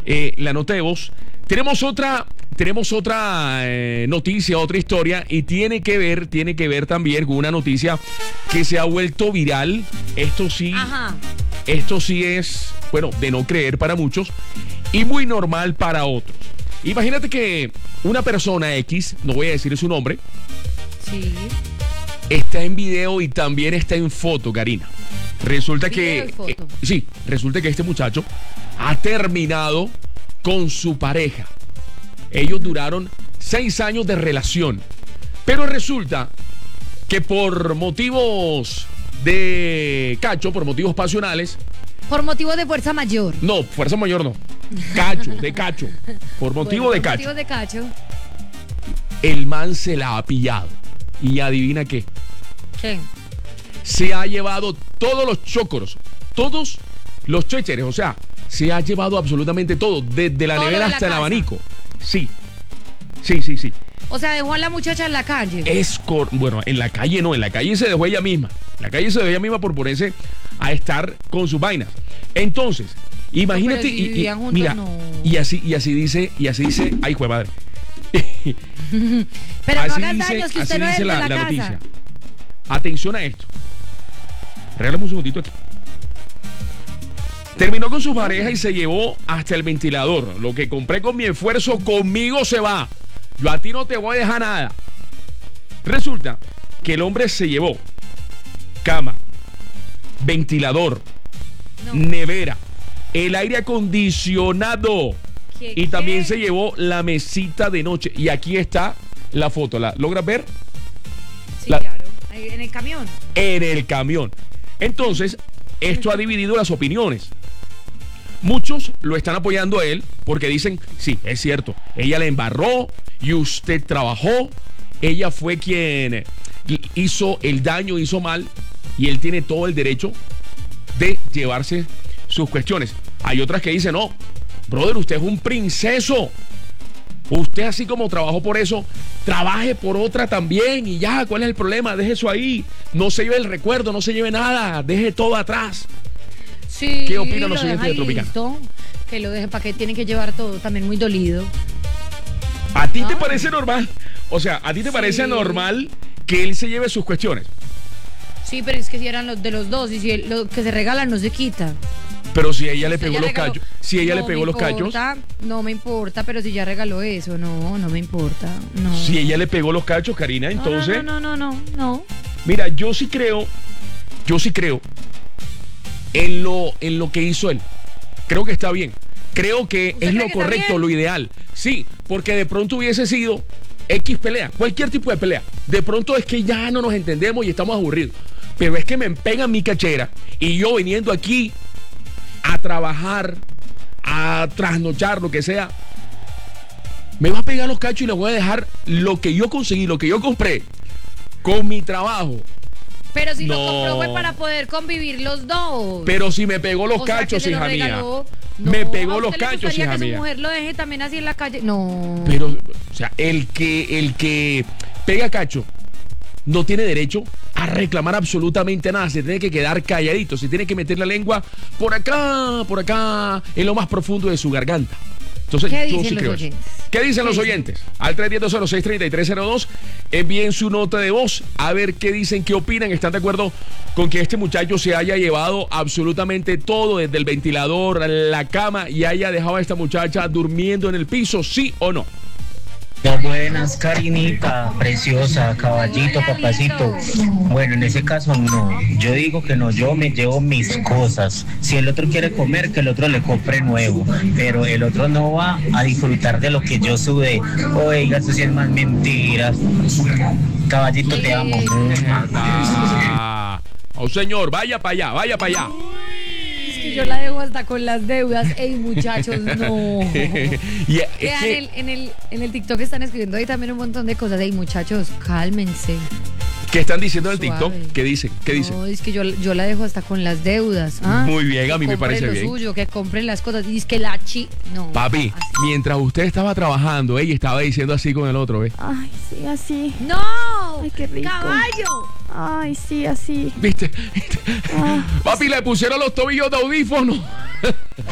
la nota de voz. Tenemos otra noticia, otra historia, y tiene que ver también con una noticia que se ha vuelto viral. Esto sí es, bueno, de no creer para muchos y muy normal para otros. Imagínate que una persona X, no voy a decir su nombre, Sí. está en video y también está en foto, Karina. Resulta Video que y foto. resulta que este muchacho ha terminado con su pareja. Ellos duraron 6 años de relación, pero resulta que por motivos de cacho, por motivos pasionales, Por motivos de fuerza mayor. no, fuerza mayor no, cacho, de cacho, por motivo Bueno, de por cacho, motivos de cacho. el man se la ha pillado. Y adivina qué, ¿Qué? se ha llevado todos los chócoros, todos los chécheres, o sea, se ha llevado absolutamente todo, desde la Todo nevera de la hasta el casa. abanico. Sí. O sea, dejó a la muchacha en la calle. Bueno, en la calle no, en la calle se dejó ella misma. En la calle se dejó ella misma por ponerse a estar con sus vainas. Entonces, imagínate, pero si vivían juntos, mira, no. y así dice, ay, jue madre. Pero no así hagas dice, daños que así usted no es dice de la la casa. noticia. Atención a esto. Regálame un segundito aquí. Terminó con su pareja y se llevó hasta el ventilador. Lo que compré con mi esfuerzo, conmigo se va. Yo a ti no te voy a dejar nada. Resulta que el hombre se llevó cama, ventilador, No. nevera, el aire acondicionado ¿Qué, y también qué? se llevó la mesita de noche. Y aquí está la foto. ¿La logras ver? Sí, la- claro. Ahí en el camión. En el camión. Entonces, esto ha dividido las opiniones. Muchos lo están apoyando a él porque dicen, sí, es cierto, ella le embarró y usted trabajó, ella fue quien hizo el daño, hizo mal y él tiene todo el derecho de llevarse sus cuestiones. Hay otras que dicen, no, brother, usted es un princeso. Usted así como trabajó por eso, trabaje por otra también y ya, ¿cuál es el problema? Deje eso ahí, no se lleve el recuerdo, no se lleve nada, deje todo atrás. Sí. ¿Qué opinan los lo oyentes deja de Tropicana? listo, que lo deje, para que tienen que llevar todo, también muy dolido. ¿A ti te Ah. parece normal? O sea, ¿a ti te Sí. parece normal que él se lleve sus cuestiones? Sí, pero es que si eran los de los dos y si lo que se regalan no se quita. Pero si ella le Usted pegó ya los regaló- cachos, si ella le No pegó me los cachos, importa, no me importa, pero si ya regaló eso, no me importa. No. si ella le pegó los cachos, Karina, entonces, No. mira, yo sí creo en lo que hizo él. Creo que está bien. Creo que ¿Usted es cree lo que está correcto, bien? lo ideal. Sí, porque de pronto hubiese sido X pelea, cualquier tipo de pelea. De pronto es que ya no nos entendemos y estamos aburridos. Pero es que me pegan mi cachera y yo viniendo aquí a trabajar, a trasnochar, lo que sea, me va a pegar los cachos y le voy a dejar lo que yo conseguí, lo que yo compré con mi trabajo. Pero si lo No. compró fue para poder convivir los dos. Pero si me pegó los O sea, que cachos, se lo hija mía. regaló. Me No, pegó ¿a los usted le cachos, gustaría hija que mía. su mujer lo deje también así en la calle? No. Pero, o sea, el que pega cacho no tiene derecho a reclamar absolutamente nada. Se tiene que quedar calladito. Se tiene que meter la lengua por acá, en lo más profundo de su garganta. Entonces, ¿Qué yo dicen sí los creo eso. oyentes? ¿Qué dicen los ¿Qué oyentes? Al 310-06-3302 envíen su nota de voz a ver qué dicen, qué opinan. ¿Están de acuerdo con que este muchacho se haya llevado absolutamente todo, desde el ventilador, la cama, y haya dejado a esta muchacha durmiendo en el piso, sí o no? Buenas, Karinita, preciosa, caballito, papacito. Bueno, en ese caso no. Yo digo que no, yo me llevo mis cosas. Si el otro quiere comer, que el otro le compre nuevo. Pero el otro no va a disfrutar de lo que yo sudé. Oiga, eso sí es más mentiras. Caballito, te amo. Oh, señor, vaya para allá, vaya para allá. Es que yo la dejo hasta con las deudas. Ey, muchachos, no. Y es Vean, que, en el TikTok están escribiendo ahí también un montón de cosas. Ey, muchachos, cálmense. ¿qué están diciendo en el Suave. TikTok? ¿Qué dicen? ¿Qué dicen? No, es que yo la dejo hasta con las deudas. ¿Ah? Muy bien, a mí Que me parece compre lo bien. suyo, que compren las cosas. Y es que no. Papi, así. mientras usted estaba trabajando, ella estaba diciendo así con el otro, ¿ves? Ay, sí, así. ¡No! Ay, qué rico. ¡Caballo! Ay, sí, así. ¿Viste? Ah. Papi, le pusieron los tobillos de audífono.